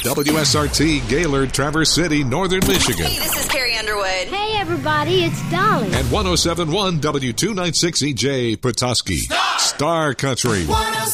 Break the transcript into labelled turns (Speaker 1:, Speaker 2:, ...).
Speaker 1: WSRT, Gaylord, Traverse City, Northern Michigan.
Speaker 2: Hey, this is Carrie Underwood.
Speaker 3: Hey, everybody, it's Dolly.
Speaker 1: And 107.1 W296 EJ Petoskey. Star Country.